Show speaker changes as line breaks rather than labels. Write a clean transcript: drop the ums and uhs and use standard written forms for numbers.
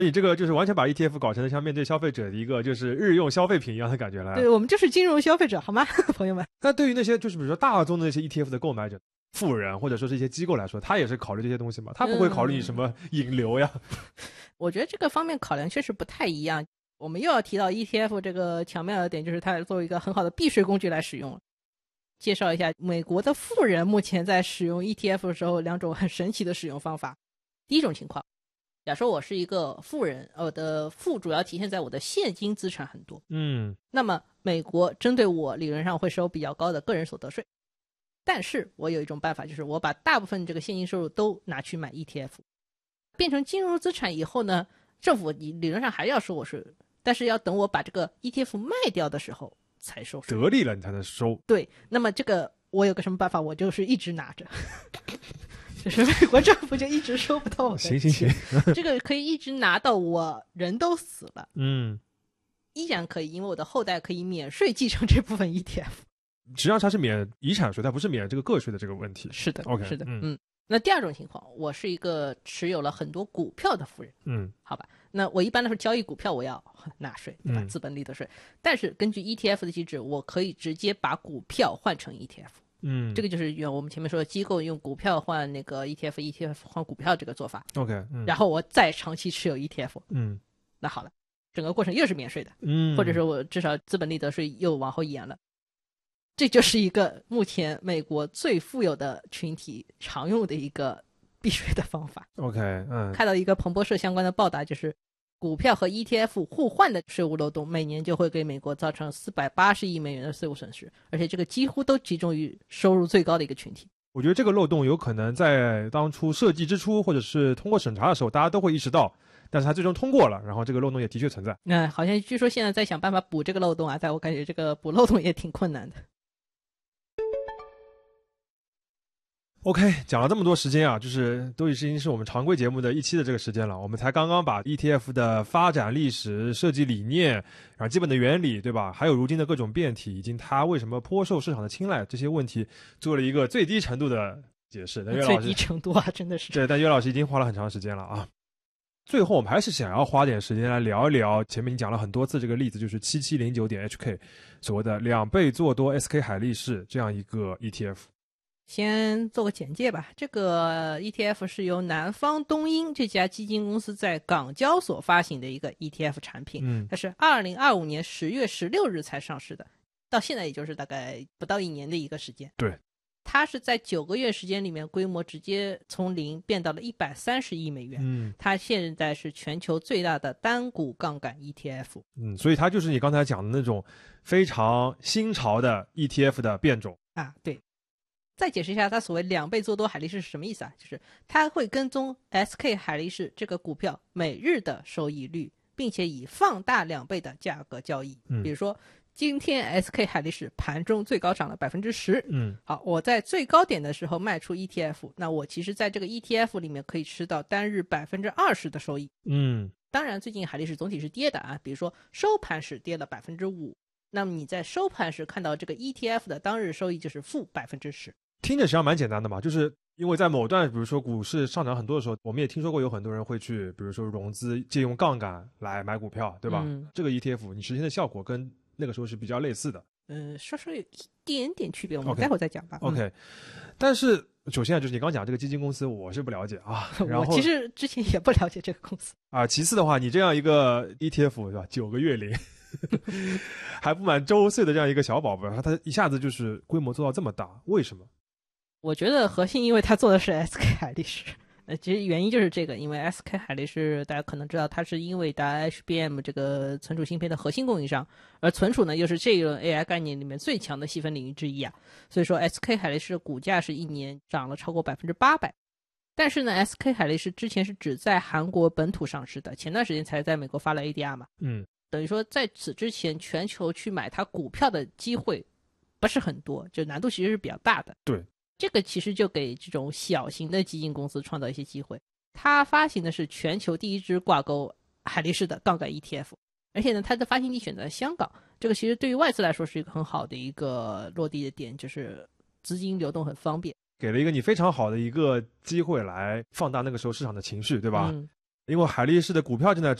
你这个就是完全把 ETF 搞成了像面对消费者的一个就是日用消费品一样的感觉了。
对，我们就是金融消费者，好吗，朋友们？
那对于那些就是比如说大宗的那些 ETF 的购买者，富人或者说是一些机构来说，他也是考虑这些东西吗？他不会考虑你什么引流呀？
我觉得这个方面考量确实不太一样。我们又要提到 ETF 这个巧妙的点，就是它作为一个很好的避税工具来使用了。介绍一下美国的富人目前在使用 ETF 的时候两种很神奇的使用方法。第一种情况，假设我是一个富人，我的富主要体现在我的现金资产很多，那么美国针对我理论上会收比较高的个人所得税，但是我有一种办法，就是我把大部分这个现金收入都拿去买 ETF， 变成金融资产以后呢，政府理论上还要收我税，但是要等我把这个 ETF 卖掉的时候才收税，
得利了你才能收。
对，那么这个我有个什么办法，我就是一直拿着就是美国政府就一直收不到我的钱。
行
这个可以一直拿到我人都死了，依然可以，因为我的后代可以免税继承这部分 ETF。
实际上它是免遗产税，它不是免这个个税的这个问题。
是的
OK，
是的，那第二种情况，我是一个持有了很多股票的富人，好吧，那我一般来说交易股票我要纳税，对吧？资本利得税。但是根据 ETF 的机制，我可以直接把股票换成 ETF。这个就是我们前面说的机构用股票换那个 ETF 换股票这个做法。
OK，
然后我再长期持有 ETF。那好了，整个过程又是免税的。或者说我至少资本利得税又往后延了。这就是一个目前美国最富有的群体常用的一个避税的方法。
OK，
看到一个彭博社相关的报道，就是股票和 ETF 互换的税务漏洞，每年就会给美国造成480亿美元的税务损失，而且这个几乎都集中于收入最高的一个群体。
我觉得这个漏洞有可能在当初设计之初，或者是通过审查的时候，大家都会意识到，但是它最终通过了，然后这个漏洞也的确存在。
好像据说现在在想办法补这个漏洞啊，但我感觉这个补漏洞也挺困难的。
OK， 讲了这么多时间啊，就是都已经是我们常规节目的一期的这个时间了。我们才刚刚把 ETF 的发展历史、设计理念，然后基本的原理，对吧？还有如今的各种变体，以及它为什么颇受市场的青睐，这些问题做了一个最低程度的解释。
最低程度啊，真的是。
对，但岳老师已经花了很长时间了啊。最后我们还是想要花点时间来聊一聊前面你讲了很多次这个例子，就是 7709.HK 所谓的2倍做多 SK 海力士这样一个 ETF。
先做个简介吧。这个 ETF 是由南方东英这家基金公司在港交所发行的一个 ETF 产品，它是2025年10月16日才上市的，到现在也就是大概不到1年的一个时间。
对，
它是在9个月时间里面规模直接从0变到了130亿美元。它现在是全球最大的单股杠杆 ETF。
所以它就是你刚才讲的那种非常新潮的 ETF 的变种
啊。对，再解释一下它所谓2倍做多海力士是什么意思啊？就是它会跟踪 SK 海力士这个股票每日的收益率，并且以放大2倍的价格交易。比如说今天 SK 海力士盘中最高涨了 10%，好，我在最高点的时候卖出 ETF， 那我其实在这个 ETF 里面可以吃到单日 20% 的收益。当然最近海力士总体是跌的啊，比如说收盘时跌了 5%， 那么你在收盘时看到这个 ETF 的当日收益就是负 10%。
听着实际上蛮简单的嘛，就是因为在某段比如说股市上涨很多的时候，我们也听说过有很多人会去比如说融资借用杠杆来买股票，对吧？这个 ETF 你实现的效果跟那个时候是比较类似的。
稍稍有一点点区别，我们待会儿再讲吧。
OK，但是首先就是你刚讲这个基金公司我是不了解啊，然后
我其实之前也不了解这个公司
啊。其次的话，你这样一个 ETF 对吧，9个月龄还不满周岁的这样一个小宝宝，它一下子就是规模做到这么大，为什么？
我觉得核心因为它做的是 SK 海力士。其实原因就是这个，因为 SK 海力士大家可能知道，它是英伟达 HBM 这个存储芯片的核心供应商，而存储呢又是这一轮 AI 概念里面最强的细分领域之一啊。所以说 SK 海力士的股价是一年涨了超过800%。但是呢 SK 海力士之前是只在韩国本土上市的，前段时间才在美国发了 ADR 嘛。等于说在此之前全球去买它股票的机会不是很多，就难度其实是比较大的。
对，
这个其实就给这种小型的基金公司创造一些机会。它发行的是全球第一支挂钩海力士的杠杆 ETF， 而且呢，它的发行地选择了香港，这个其实对于外资来说是一个很好的一个落地的点，就是资金流动很方便，
给了一个你非常好的一个机会来放大那个时候市场的情绪，对吧？ 因为海力士的股票正在